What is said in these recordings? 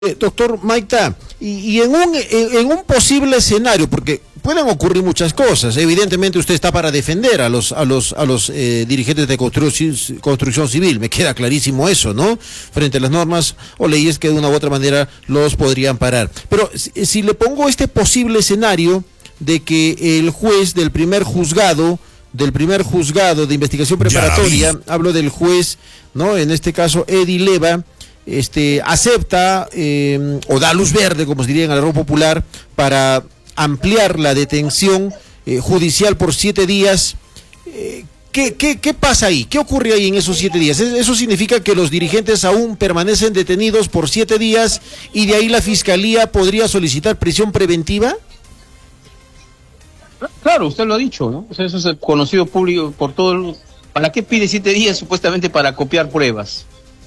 Doctor Maita, y en un posible escenario, porque pueden ocurrir muchas cosas, evidentemente usted está para defender a los dirigentes de construcción civil, me queda clarísimo eso, ¿no? Frente a las normas o leyes que de una u otra manera los podrían parar. Pero si le pongo este posible escenario de que el juez del primer juzgado de investigación preparatoria, hablo del juez, ¿no? En este caso, Edi Leva, acepta o da luz verde, como se diría en el argot popular, para ampliar la detención judicial por 7 días. ¿Qué pasa ahí? ¿Qué ocurre ahí en esos 7 días? ¿Eso significa que los dirigentes aún permanecen detenidos por 7 días y de ahí la Fiscalía podría solicitar prisión preventiva? Claro, usted lo ha dicho, ¿no? O sea, eso es conocido público por todo. ¿Para qué pide 7 días? Supuestamente para copiar pruebas.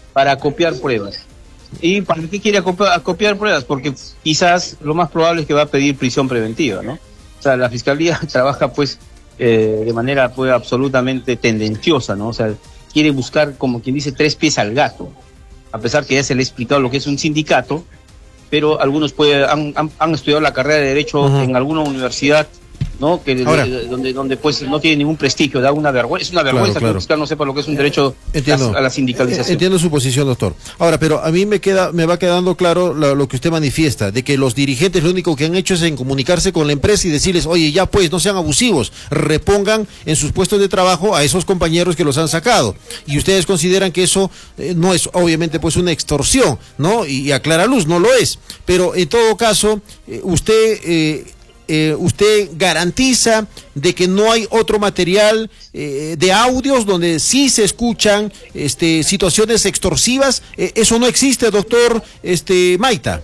¿Y para qué quiere copiar pruebas? Porque quizás lo más probable es que va a pedir prisión preventiva, ¿no? O sea, la Fiscalía trabaja pues de manera pues absolutamente tendenciosa, ¿no? O sea, quiere buscar, como quien dice, 3 pies al gato, a pesar que ya se le ha explicado lo que es un sindicato, pero algunos han estudiado la carrera de Derecho en alguna universidad, ¿no? Que ahora, donde pues no tiene ningún prestigio, da una vergüenza, es una vergüenza que el fiscal no sepa lo que es un derecho a la sindicalización. Entiendo su posición, doctor. Ahora, pero a mí me va quedando claro lo que usted manifiesta, de que los dirigentes lo único que han hecho es en comunicarse con la empresa y decirles, oye, ya pues, no sean abusivos, repongan en sus puestos de trabajo a esos compañeros que los han sacado. Y ustedes consideran que eso no es obviamente pues una extorsión, ¿no? Y a clara luz no lo es. Pero en todo caso, usted garantiza de que no hay otro material de audios donde sí se escuchan situaciones extorsivas. Eso no existe, doctor Maita.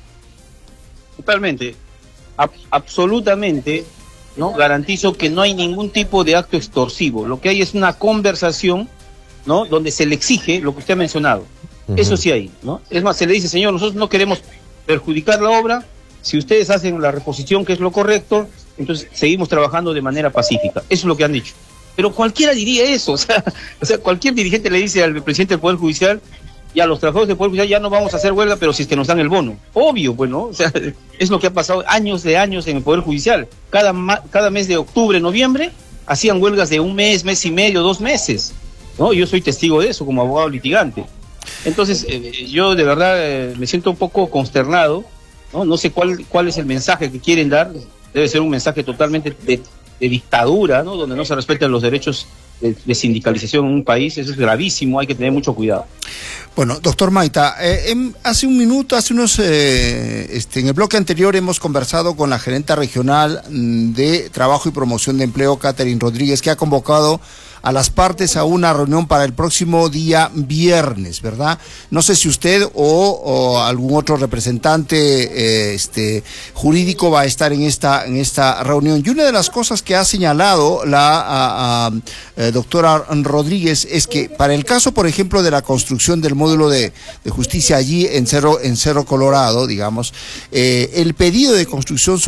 Totalmente, absolutamente, ¿no? Garantizo que no hay ningún tipo de acto extorsivo. Lo que hay es una conversación, ¿no? Donde se le exige lo que usted ha mencionado. Eso sí hay, ¿no? Es más, se le dice, señor, nosotros no queremos perjudicar la obra. Si ustedes hacen la reposición, que es lo correcto, entonces seguimos trabajando de manera pacífica. Eso es lo que han dicho. Pero cualquiera diría eso. O sea, cualquier dirigente le dice al presidente del Poder Judicial, ya los trabajadores del Poder Judicial ya no vamos a hacer huelga, pero si es que nos dan el bono. Obvio, pues, ¿no? O sea, es lo que ha pasado años en el Poder Judicial. Cada mes de octubre, noviembre, hacían huelgas de 1 mes, mes y medio, 2 meses, ¿no? Yo soy testigo de eso como abogado litigante. Entonces, yo de verdad me siento un poco consternado. No sé cuál es el mensaje que quieren dar. Debe ser un mensaje totalmente de dictadura, ¿no? Donde no se respetan los derechos de sindicalización en un país. Eso es gravísimo, hay que tener mucho cuidado. Bueno, doctor Maita, hace un minuto, en el bloque anterior hemos conversado con la gerenta regional de Trabajo y Promoción de Empleo, Catherine Rodríguez, que ha convocado a las partes a una reunión para el próximo día viernes, ¿verdad? No sé si usted o algún otro representante jurídico va a estar en esta reunión. Y una de las cosas que ha señalado la doctora Rodríguez es que para el caso, por ejemplo, de la construcción del módulo de justicia allí en Cerro Colorado, digamos, el pedido de construcción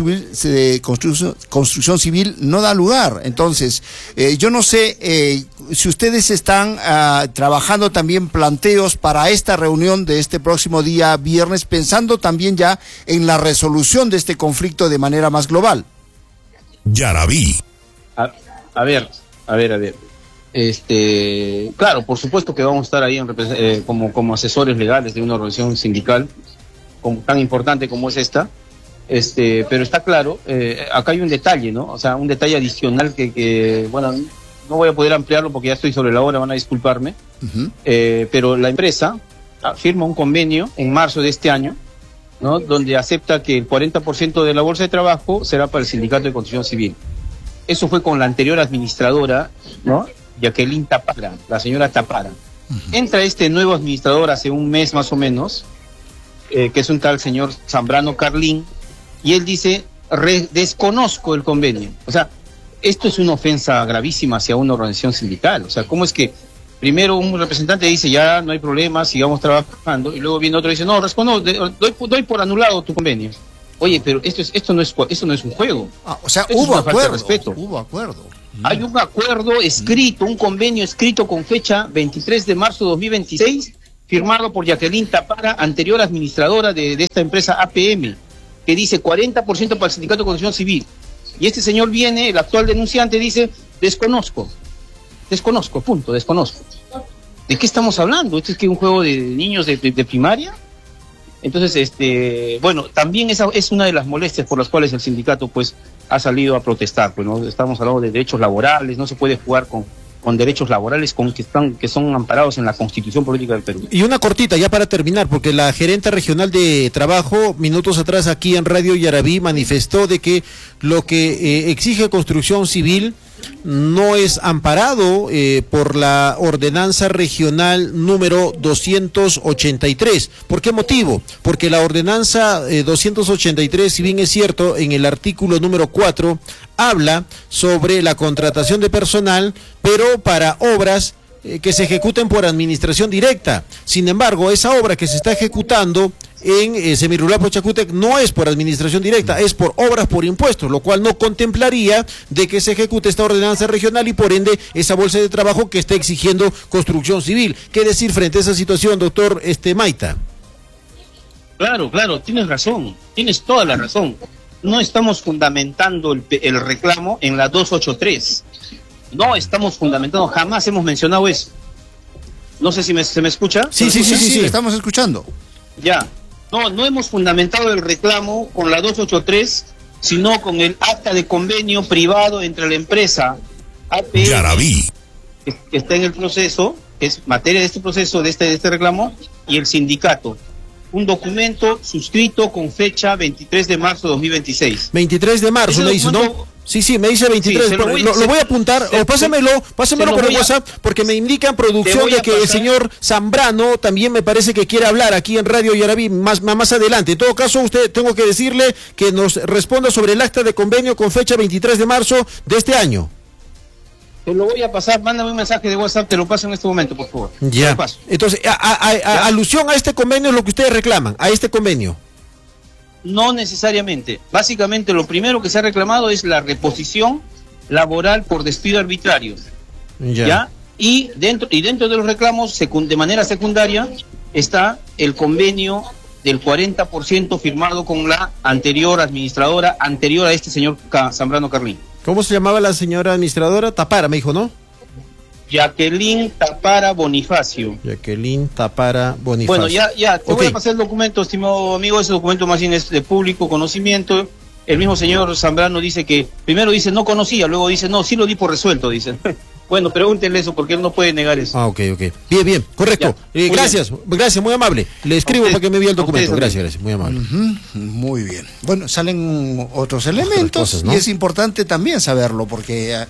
civil no da lugar. Entonces, yo no sé si ustedes están trabajando también planteos para esta reunión de este próximo día viernes, pensando también ya en la resolución de este conflicto de manera más global. Yaraví. A ver. Claro, por supuesto que vamos a estar ahí como asesores legales de una organización sindical tan importante como es esta. Pero está claro, acá hay un detalle, ¿no? O sea, un detalle adicional que bueno, no voy a poder ampliarlo porque ya estoy sobre la hora, van a disculparme. Pero la empresa firma un convenio en marzo de este año, ¿no? Donde acepta que el 40% de la bolsa de trabajo será para el Sindicato de Construcción Civil. Eso fue con la anterior administradora, ¿no? Jacqueline Tapara, la señora Tapara. Entra este nuevo administrador hace un mes más o menos, que es un tal señor Zambrano Carlín, y él dice, desconozco el convenio. O sea, esto es una ofensa gravísima hacia una organización sindical. O sea, ¿cómo es que primero un representante dice, ya no hay problema, sigamos trabajando, y luego viene otro y dice, no, doy por anulado tu convenio? Oye, pero esto no es un juego. O sea, hubo acuerdo. Hay un acuerdo escrito, un convenio escrito con fecha 23 de marzo de 2026, firmado por Jacqueline Tapara, anterior administradora de esta empresa APM, que dice 40% para el Sindicato de Construcción Civil. Y este señor viene, el actual denunciante, dice, desconozco, punto, desconozco. ¿De qué estamos hablando? ¿Esto es que un juego de niños de primaria? Entonces, bueno, también esa es una de las molestias por las cuales el sindicato, pues, ha salido a protestar, pues, ¿no? Estamos hablando de derechos laborales, no se puede jugar con derechos laborales que son amparados en la Constitución Política del Perú. Y una cortita ya para terminar, porque la gerente regional de trabajo, minutos atrás aquí en Radio Yarabí, manifestó de que lo que exige construcción civil no es amparado por la ordenanza regional número 283. ¿Por qué motivo? Porque la ordenanza 283, si bien es cierto, en el artículo número 4 habla sobre la contratación de personal, pero para obras que se ejecuten por administración directa. Sin embargo, esa obra que se está ejecutando en Semirural Pochacútec no es por administración directa, es por obras por impuestos, lo cual no contemplaría de que se ejecute esta ordenanza regional y por ende esa bolsa de trabajo que está exigiendo construcción civil. ¿Qué decir frente a esa situación, doctor Maita? Claro, tienes razón, tienes toda la razón. No estamos fundamentando el reclamo en la 283. No estamos fundamentando, jamás hemos mencionado eso. No sé si se me escucha. Sí, estamos escuchando. Ya. No hemos fundamentado el reclamo con la 283, sino con el acta de convenio privado entre la empresa APM, Yarabí, que está en el proceso, que es materia de este proceso, de este reclamo, y el sindicato. Un documento suscrito con fecha 23 de marzo de 2026. 23 de marzo, me dice, ¿no? Sí, me dice 23. Sí, lo voy a apuntar, o pásamelo por el WhatsApp, porque me indican producción de que el señor Zambrano también me parece que quiere hablar aquí en Radio Yarabí más adelante. En todo caso, tengo que decirle que nos responda sobre el acta de convenio con fecha 23 de marzo de este año. Te lo voy a pasar, mándame un mensaje de WhatsApp, te lo paso en este momento, por favor. Ya. Entonces, alusión a este convenio es lo que ustedes reclaman, a este convenio. No necesariamente. Básicamente lo primero que se ha reclamado es la reposición laboral por despido arbitrario. ¿Ya? Y dentro de los reclamos, de manera secundaria, está el convenio del 40% firmado con la anterior administradora, anterior a este señor Zambrano Carlín. ¿Cómo se llamaba la señora administradora? Tapara, me dijo, ¿no? Jacqueline Tapara Bonifacio. Bueno, ya, te voy a pasar el documento, estimado amigo, ese documento más bien es de público conocimiento. El mismo señor Zambrano dice que, primero dice no conocía, luego dice no, sí lo di por resuelto, dice. Bueno, pregúntenle eso, porque él no puede negar eso. Ok. Bien, correcto. Gracias, muy amable. Le escribo para que me envíe el documento. Gracias, muy amable. Muy bien. Bueno, salen otros elementos cosas, ¿no? Y es importante también saberlo, porque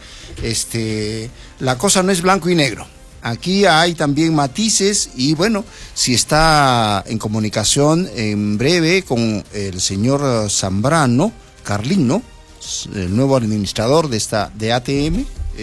la cosa no es blanco y negro. Aquí hay también matices y bueno, si está en comunicación en breve con el señor Zambrano Carlino, el nuevo administrador de ATM,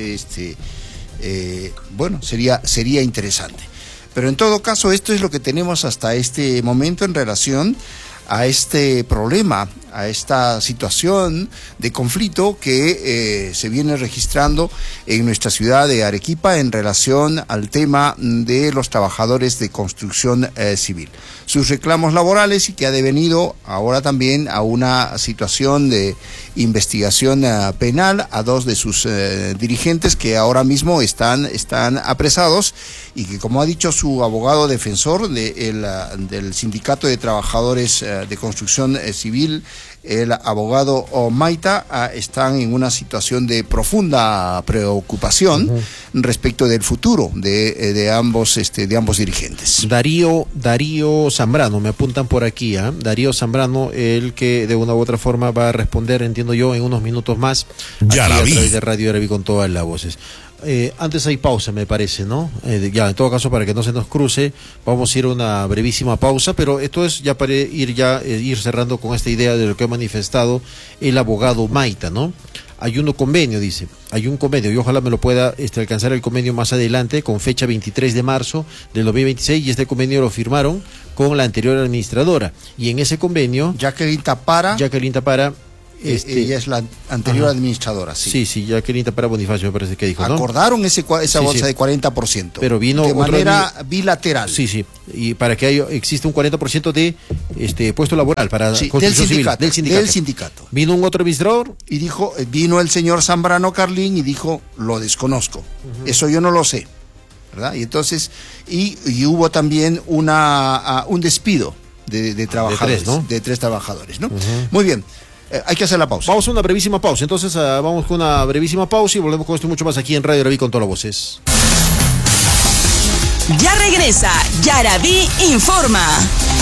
bueno, sería interesante. Pero en todo caso, esto es lo que tenemos hasta este momento en relación a este problema, a esta situación de conflicto que se viene registrando en nuestra ciudad de Arequipa en relación al tema de los trabajadores de construcción civil. Sus reclamos laborales y que ha devenido ahora también a una situación de investigación penal a dos de sus dirigentes que ahora mismo están apresados y que, como ha dicho su abogado defensor del Sindicato de Trabajadores de Construcción Civil, el abogado Maita, están en una situación de profunda preocupación respecto del futuro de ambos dirigentes. Darío Zambrano, me apuntan por aquí, Darío Zambrano, el que de una u otra forma va a responder, entiendo yo, en unos minutos más aquí a través de Radio Yarabí con todas las voces. Antes hay pausa, me parece, ¿no? Ya, en todo caso, para que no se nos cruce, vamos a ir a una brevísima pausa, pero esto es ya para ir cerrando con esta idea de lo que ha manifestado el abogado Maita, ¿no? Hay un convenio, dice, y ojalá me lo pueda alcanzar el convenio más adelante, con fecha 23 de marzo del 2026, y este convenio lo firmaron con la anterior administradora, y en ese convenio... Jacqueline Tapara Ella es la anterior administradora, sí. Sí, Jacqueline Tapera Bonifacio me parece que dijo, ¿no? Acordaron esa bolsa de 40%. Pero vino de manera bilateral. Sí. Y para que exista un 40% de puesto laboral para construcción civil. Del sindicato. Vino un otro administrador. Y vino el señor Zambrano Carlín y dijo, lo desconozco. Eso yo no lo sé. ¿Verdad? Y entonces, y hubo también un despido de trabajadores. De tres trabajadores, ¿no? Muy bien. Hay que hacer la pausa. Vamos a una brevísima pausa. Entonces vamos con una brevísima pausa y volvemos con esto y mucho más aquí en Radio Yarabí con todas las voces. Ya regresa Yarabí Informa.